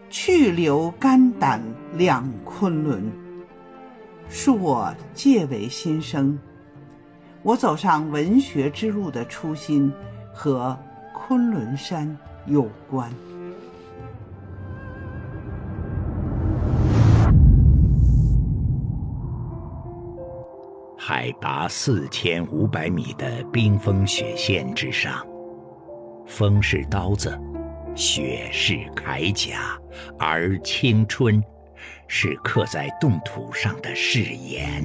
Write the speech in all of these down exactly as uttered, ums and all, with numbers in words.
去留肝胆两昆仑。恕我借为心声，我走上文学之路的初心和昆仑山有关。 海拔四千五百米的冰封雪线之上，风是刀子，雪是铠甲，而青春是刻在冻土上的誓言。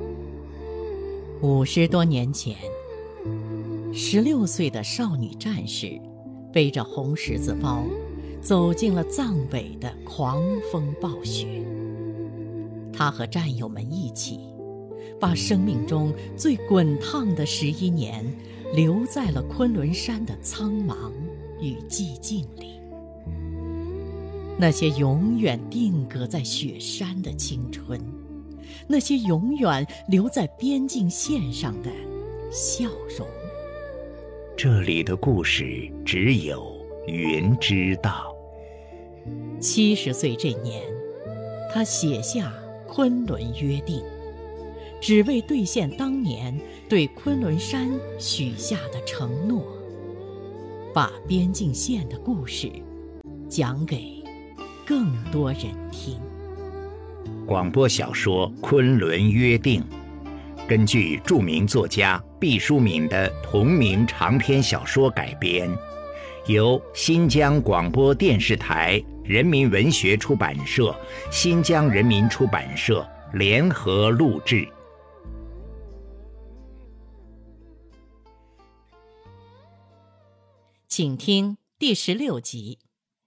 五十多年前，十六岁的少女战士背着红十字包，走进了藏北的狂风暴雪。她和战友们一起，把生命中最滚烫的十一年留在了昆仑山的苍茫与寂静里。那些永远定格在雪山的青春，那些永远留在边境线上的笑容。 这里的故事只有云知道。 七十岁这年，他写下《昆仑约定》，只为兑现当年对昆仑山许下的承诺，把边境线的故事讲给更多人听。 广播小说《昆仑约定》根据著名作家毕淑敏的同名长篇小说改编，由新疆广播电视台人民文学出版社、新疆人民出版社联合录制。 请听第十六集。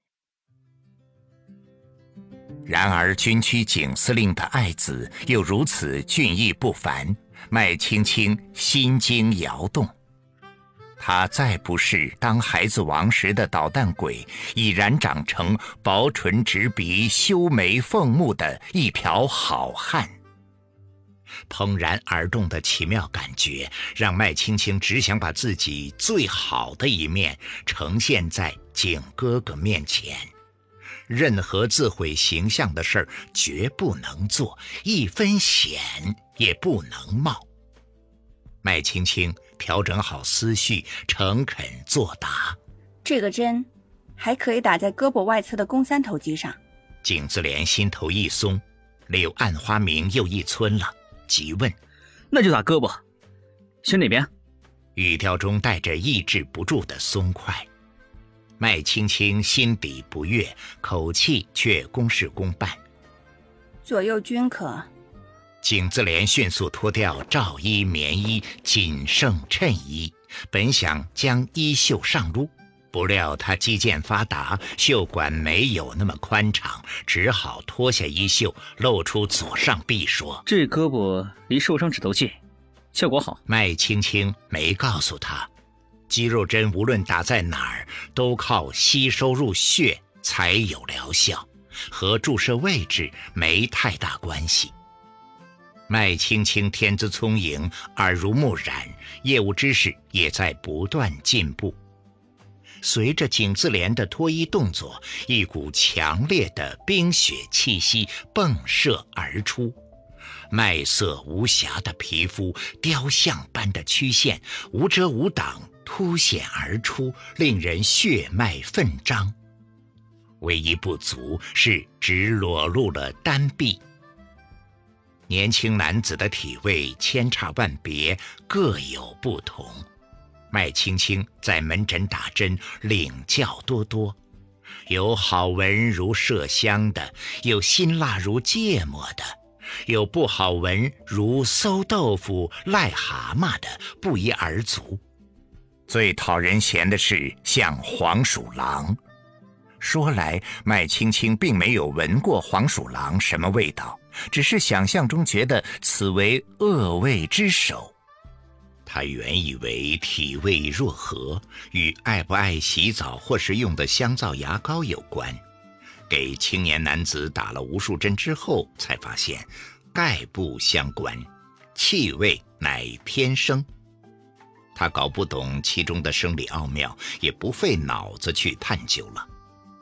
然而军区警司令的爱子又如此俊逸不凡，麦青青心惊摇动。他再不是当孩子王时的捣蛋鬼，已然长成薄唇直鼻、修眉凤目的一瓢好汉。怦然而动的奇妙感觉，让麦青青只想把自己最好的一面呈现在景哥哥面前。任何自毁形象的事儿绝不能做，一分险也不能冒。麦青青调整好思绪，诚恳作答： 这个针还可以打在胳膊外侧的肱三头肌上。 景自怜心头一松，柳暗花明又一村了，急问： 那就打胳膊，选哪边？ 语调中带着抑制不住的松快。麦青青心底不悦，口气却公事公办： 左右均可。 景自怜迅速脱掉罩衣、棉衣、紧身衬衣，本想将衣袖上撸，不料他肌腱发达，袖管没有那么宽敞，只好脱下衣袖，露出左上臂，说： 这胳膊离受伤指头近，效果好。 麦青青没告诉他，肌肉针无论打在哪儿，都靠吸收入血才有疗效，和注射位置没太大关系。麦青青天资聪颖，耳濡目染，业务知识也在不断进步。随着景自怜的脱衣动作，一股强烈的冰雪气息迸射而出，麦色无瑕的皮肤，雕像般的曲线，无遮无挡凸显而出，令人血脉奋张。唯一不足是只裸露了单臂。年轻男子的体位千差万别，各有不同。麦青青在门诊打针，领教多多，有好闻如麝香的，有辛辣如芥末的，有不好闻如馊豆腐、癞蛤蟆的，不一而足。最讨人嫌的是像黄鼠狼。说来，麦青青并没有闻过黄鼠狼什么味道，只是想象中觉得此为恶味之首。他原以为体味若何与爱不爱洗澡或是用的香皂牙膏有关，给青年男子打了无数针之后，才发现概不相关，气味乃天生。他搞不懂其中的生理奥妙，也不费脑子去探究了。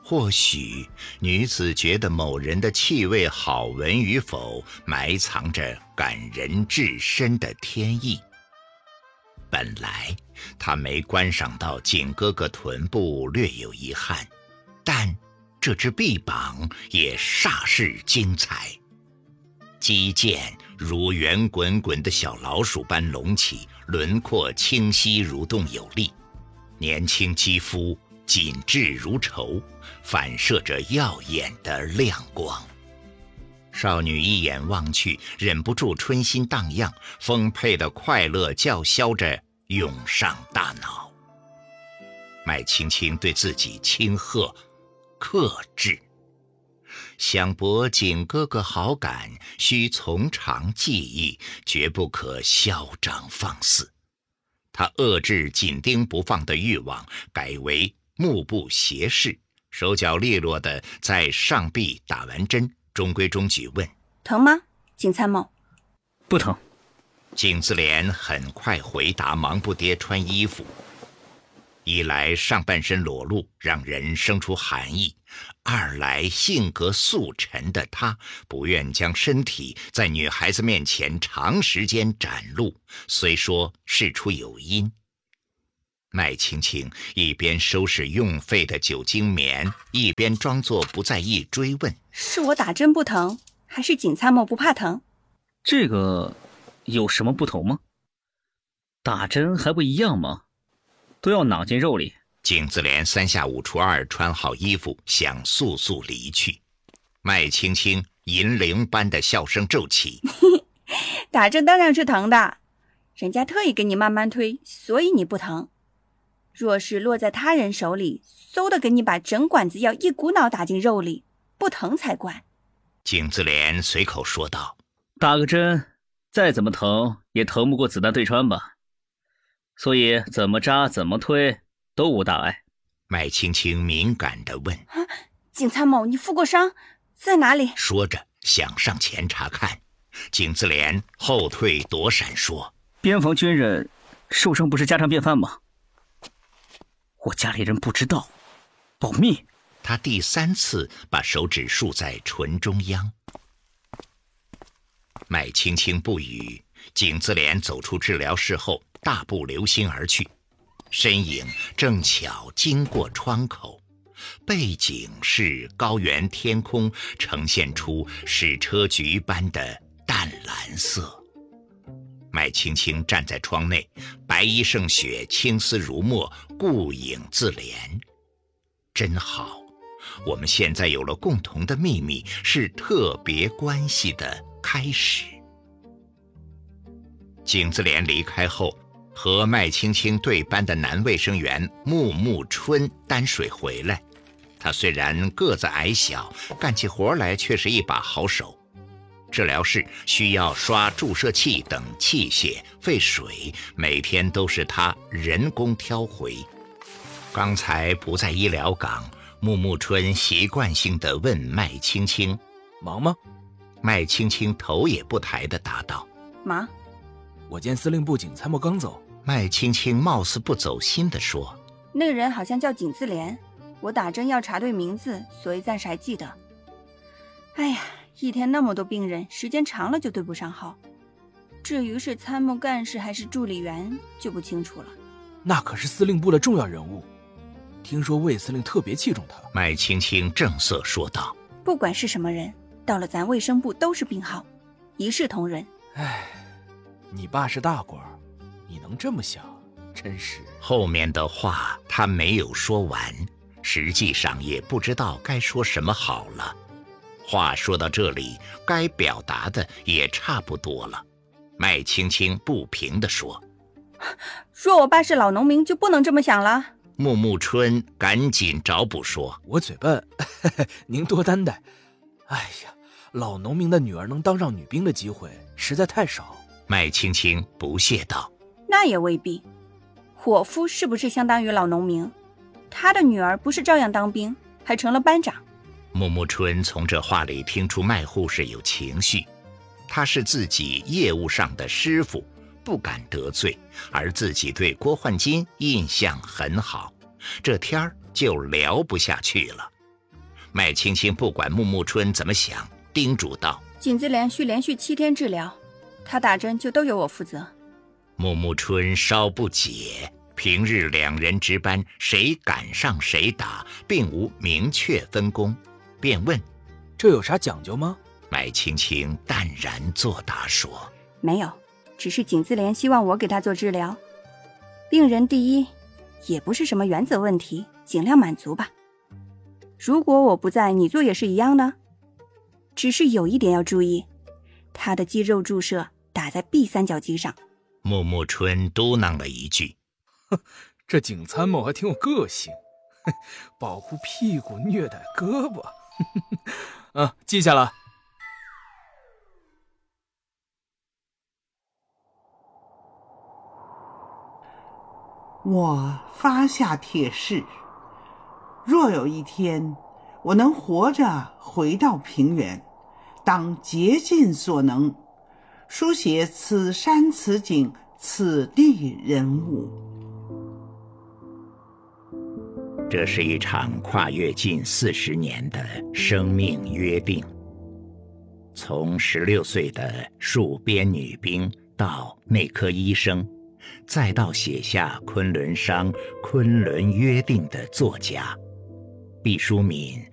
或许女子觉得某人的气味好闻与否，埋藏着感人至深的天意。本来她没观赏到景哥哥臀部略有遗憾，但这只臂膀也煞是精彩，肌腱如圆滚滚的小老鼠般隆起，轮廓清晰蠕动有力，年轻肌肤紧致如绸，反射着耀眼的亮光。少女一眼望去，忍不住春心荡漾，丰沛的快乐叫嚣着涌上大脑。麦青青对自己轻喝克制，想博景哥哥好感，需从长计议，绝不可嚣张放肆。他遏制紧盯不放的欲望，改为目不斜视，手脚利落地在上臂打完针，中规中矩问： 疼吗，景参谋？ 不疼。 景自怜很快回答，忙不迭穿衣服。一来上半身裸露，让人生出寒意；二来性格素沉的她不愿将身体在女孩子面前长时间展露，虽说事出有因。麦青青一边收拾用废的酒精棉，一边装作不在意追问： 是我打针不疼，还是景参谋不怕疼？ 这个有什么不同吗？打针还不一样吗？都要囊进肉里。 景自怜三下五除二穿好衣服，想速速离去。麦青青银铃般的笑声骤起： 打针当然是疼的，人家特意给你慢慢推，所以你不疼。若是落在他人手里，嗖的给你把整管子药一股脑打进肉里，不疼才怪。 景自怜随口说道： 打个针再怎么疼也疼不过子弹对穿吧，所以怎么扎怎么推都无大碍。 麦青青敏感地问： 啊，景参谋，你负过伤，在哪里？ 说着想上前查看，景自怜后退躲闪说： 边防军人受伤不是家常便饭吗？我家里人不知道，保密。 他第三次把手指竖在唇中央。麦青青不语，景自怜走出治疗室后大步流星而去，身影正巧经过窗口，背景是高原天空，呈现出矢车菊般的淡蓝色。麦青青站在窗内，白衣胜雪，青丝如墨，顾影自怜。真好，我们现在有了共同的秘密，是特别关系的开始。景自怜离开后，和麦青青对班的男卫生员穆木春担水回来。他虽然个子矮小，干起活来却是一把好手。治疗室需要刷注射器等器械，费水，每天都是他人工挑回。刚才不在医疗岗，穆木春习惯性地问麦青青： 忙吗？ 麦青青头也不抬地答道： 忙。 我见司令部景参谋刚走。 麦青青貌似不走心地说： 那个人好像叫景自怜，我打针要查对名字，所以暂时还记得。哎呀，一天那么多病人，时间长了就对不上号。至于是参谋干事还是助理员，就不清楚了。 那可是司令部的重要人物，听说魏司令特别器重他。 麦青青正色说道： 不管是什么人，到了咱卫生部都是病号，一视同仁。 唉，你爸是大官，你能这么想，真是…… 后面的话他没有说完，实际上也不知道该说什么好了。话说到这里，该表达的也差不多了。麦青青不平地说： 说我爸是老农民就不能这么想了？ 穆木春赶紧找补说： 我嘴笨，您多担待。哎呀，老农民的女儿能当上女兵的机会实在太少。 麦青青不屑道： 那也未必，伙夫是不是相当于老农民？他的女儿不是照样当兵，还成了班长。 穆木春从这话里听出麦护士有情绪，他是自己业务上的师傅，不敢得罪，而自己对郭焕金印象很好，这天儿就聊不下去了。 麦青青不管穆木春怎么想，叮嘱道： 景自怜需连续七天治疗，他打针就都由我负责。 穆木春稍不解，平日两人值班，谁赶上谁打，并无明确分工，便问： 这有啥讲究吗？ 麦青青淡然作答说： 没有，只是景自怜希望我给他做治疗。病人第一，也不是什么原则问题，尽量满足吧。如果我不在，你做也是一样的。只是有一点要注意，他的肌肉注射打在臂三角肌上。 穆木春嘟囔了一句： 这景参谋还挺有个性，保护屁股，虐待胳膊。啊，记下了。 我发下帖誓，若有一天我能活着回到平原，当竭尽所能书写此山此景此地人物。 这是一场跨越近四十年的生命约定，从十六岁的戍边女兵到内科医生，再到写下昆仑商、昆仑约定的作家，毕淑敏